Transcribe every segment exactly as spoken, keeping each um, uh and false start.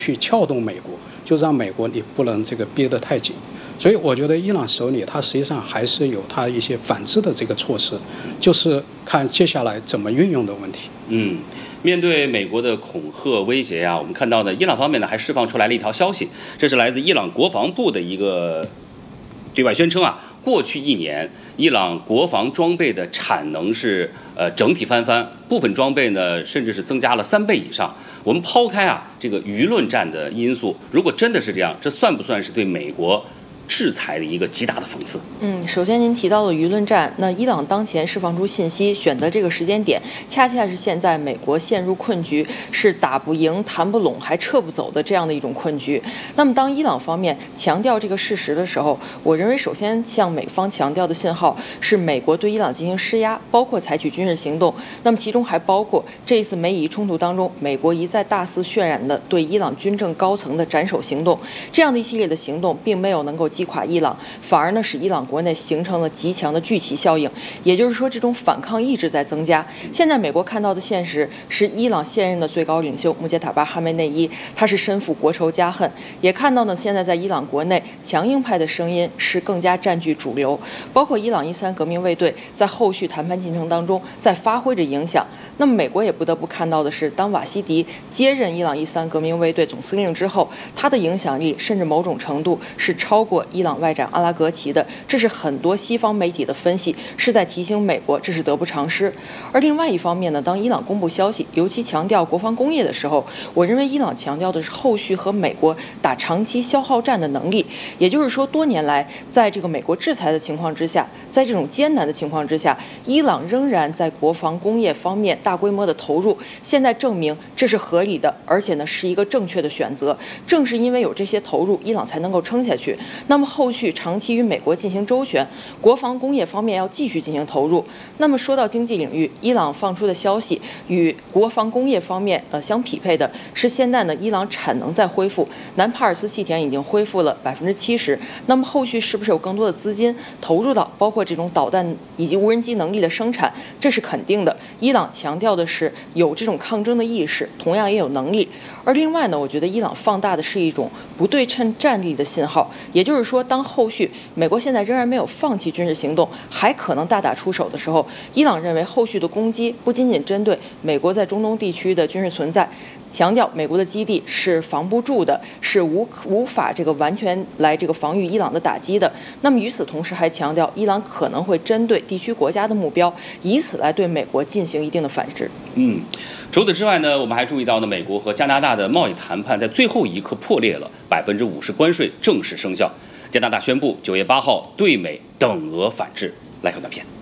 去撬动美国，就让美国你不能这个憋得太紧。所以我觉得伊朗手里它实际上还是有它一些反制的这个措施，就是看接下来怎么运用的问题。 嗯，面对美国的恐吓威胁呀、啊，我们看到呢，伊朗方面呢还释放出来了一条消息，这是来自伊朗国防部的一个对外宣称啊。过去一年，伊朗国防装备的产能是呃整体翻番，部分装备呢甚至是增加了三倍以上。我们抛开啊这个舆论战的因素，如果真的是这样，这算不算是对美国制裁的一个极大的讽刺？ 嗯，首先您提到了舆论战，那伊朗当前释放出信息，选择这个时间点，恰恰是现在美国陷入困局，是打不赢、谈不拢、还撤不走的这样的一种困局。那么，当伊朗方面强调这个事实的时候，我认为首先向美方强调的信号是美国对伊朗进行施压，包括采取军事行动。那么，其中还包括这一次美以冲突当中，美国一再大肆渲染的对伊朗军政高层的斩首行动，这样的一系列的行动，并没有能够击垮伊朗，反而呢使伊朗国内形成了极强的聚集效应，也就是说这种反抗意志在增加。现在美国看到的现实是，伊朗现任的最高领袖穆杰塔巴哈梅内伊，他是身负国仇家恨，也看到呢现在在伊朗国内强硬派的声音是更加占据主流，包括伊朗伊斯兰革命卫队在后续谈判进程当中在发挥着影响。那么美国也不得不看到的是，当瓦西迪接任伊朗伊斯兰革命卫队总司令之后，他的影响力甚至某种程度是超过伊朗外长阿拉格齐的，这是很多西方媒体的分析，是在提醒美国这是得不偿失。而另外一方面呢，当伊朗公布消息，尤其强调国防工业的时候，我认为伊朗强调的是后续和美国打长期消耗战的能力。也就是说，多年来在这个美国制裁的情况之下，在这种艰难的情况之下，伊朗仍然在国防工业方面大规模的投入，现在证明这是合理的，而且呢是一个正确的选择。正是因为有这些投入，伊朗才能够撑下去。那么后续长期与美国进行周旋，国防工业方面要继续进行投入。那么说到经济领域，伊朗放出的消息与国防工业方面呃相匹配的是，现在呢伊朗产能在恢复，南帕尔斯气田已经恢复了百分之七十。那么后续是不是有更多的资金投入到包括这种导弹以及无人机能力的生产？这是肯定的。伊朗强调的是有这种抗争的意识，同样也有能力。而另外呢，我觉得伊朗放大的是一种不对称战力的信号，也就是说，当后续美国现在仍然没有放弃军事行动，还可能大打出手的时候，伊朗认为后续的攻击不仅仅针对美国在中东地区的军事存在，强调美国的基地是防不住的，是无无法这个完全来这个防御伊朗的打击的。那么与此同时还强调，伊朗可能会针对地区国家的目标，以此来对美国进行一定的反制。 嗯，除此之外呢，我们还注意到呢，美国和加拿大的贸易谈判在最后一刻破裂了，百分之五十关税正式生效。加拿大宣布九月八号对美等额反制。来看短片。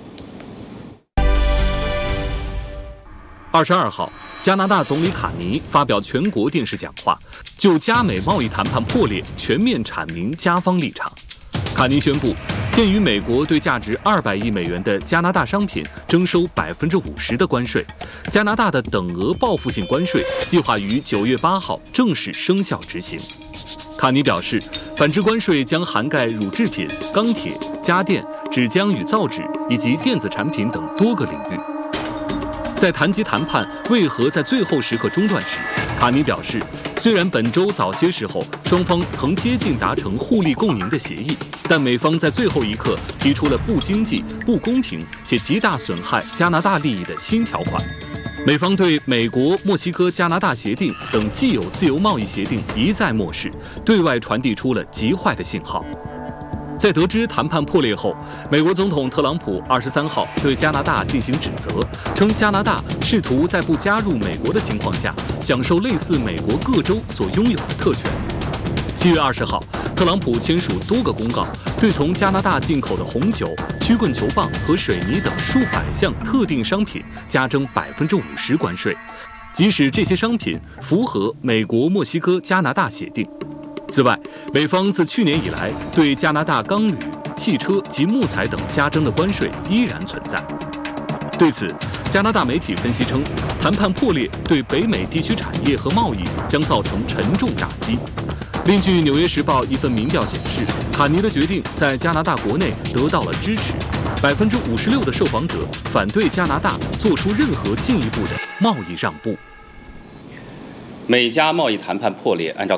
二十二号，加拿大总理卡尼发表全国电视讲话，就加美贸易谈判破裂全面阐明加方立场。卡尼宣布，鉴于美国对价值二百亿美元的加拿大商品征收百分之五十的关税，加拿大的等额报复性关税计划于九月八号正式生效执行。卡尼表示，反制关税将涵盖乳制品、钢铁、家电、纸浆与造纸以及电子产品等多个领域。在谈及谈判为何在最后时刻中断时，卡尼表示，虽然本周早些时候双方曾接近达成互利共赢的协议，但美方在最后一刻提出了不经济、不公平且极大损害加拿大利益的新条款。美方对美国、墨西哥、加拿大协定等既有自由贸易协定一再漠视，对外传递出了极坏的信号。在得知谈判破裂后，美国总统特朗普二十三号对加拿大进行指责，称加拿大试图在不加入美国的情况下，享受类似美国各州所拥有的特权。七月二十号，特朗普签署多个公告，对从加拿大进口的红酒、曲棍球棒和水泥等数百项特定商品加征百分之五十关税，即使这些商品符合美国、墨西哥、加拿大协定。此外，美方自去年以来对加拿大钢铝、汽车及木材等加征的关税依然存在。对此，加拿大媒体分析称，谈判破裂对北美地区产业和贸易将造成沉重打击。另据《纽约时报》一份民调显示，卡尼的决定在加拿大国内得到了支持，百分之五十六的受访者反对加拿大做出任何进一步的贸易让步。 美加贸易谈判破裂，按照